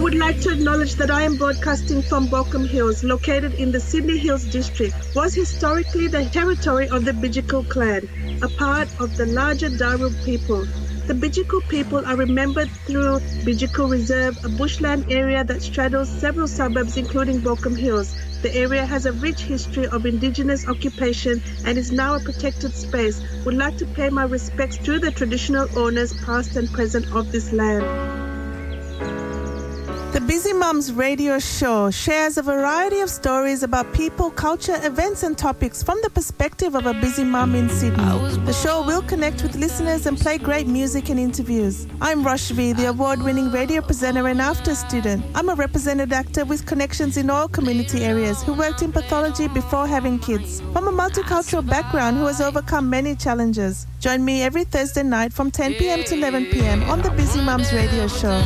would like to acknowledge that I am broadcasting from Bochum Hills, located in the Sydney Hills district. Was historically the territory of the Bidjigal clan, a part of the larger Darug people. The Bidjigal people are remembered through Bidjigal Reserve, a bushland area that straddles several suburbs including Bochum Hills. The area has a rich history of indigenous occupation and is now a protected space. Would like to pay my respects to the traditional owners past and present of this land. The Busy Mums radio show shares a variety of stories about people, culture, events and topics from the perspective of a busy mum in Sydney. The show will connect with listeners and play great music and interviews. I'm Roshvi, the award-winning radio presenter and after student. I'm a represented actor with connections in all community areas who worked in pathology before having kids. From a multicultural background who has overcome many challenges. Join me every Thursday night from 10 p.m. to 11 p.m. on the Busy Mums radio show.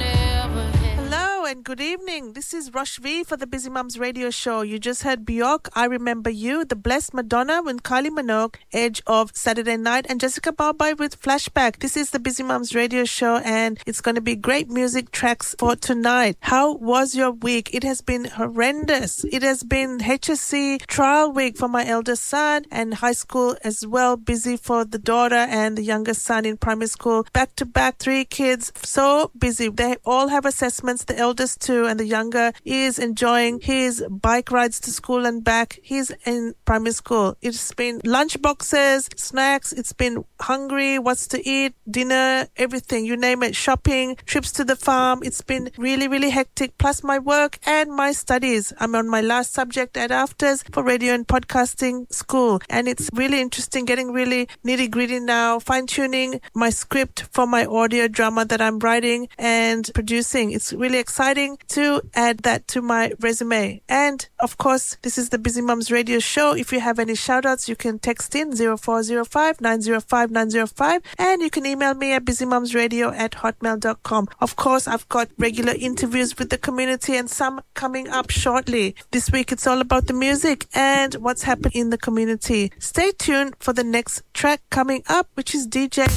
And good evening. This is Roshvi for the Busy Mums radio show. You just heard Bjork, I Remember You, The Blessed Madonna with Kylie Minogue, Edge of Saturday Night, and Jessica Barbai with Flashback. This is the Busy Mums radio show and it's going to be great music tracks for tonight. How was your week? It has been horrendous. It has been HSC trial week for my eldest son and high school as well. Busy for the daughter and the youngest son in primary school. Back to back, 3 kids. So busy. They all have assessments. The eldest too, and the younger is enjoying his bike rides to school and back. He's in primary school. It's been lunch boxes, snacks, it's been hungry, what's to eat, dinner, everything, you name it, shopping, trips to the farm. It's been really, really hectic, plus my work and my studies. I'm on my last subject at Afters for radio and podcasting school, and it's really interesting, getting really nitty-gritty now, fine-tuning my script for my audio drama that I'm writing and producing. It's really exciting to add that to my resume. And of course, this is the Busy Mums radio show. If you have any shout outs, you can text in 0405 905 905 and you can email me at busymumsradio@hotmail.com. Of course, I've got regular interviews with the community and some coming up shortly. This week it's all about the music and what's happened in the community. Stay tuned for the next track coming up, which is DJ